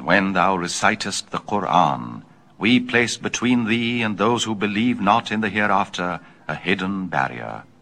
when thou recitest the Qur'an, we place between thee and those who believe not in the hereafter a hidden barrier.